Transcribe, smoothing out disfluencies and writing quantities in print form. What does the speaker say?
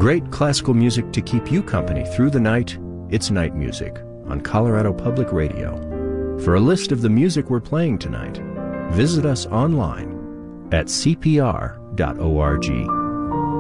great classical music to keep you company through the night. It's Night Music on Colorado Public Radio. For a list of the music we're playing tonight, visit us online at cpr.org.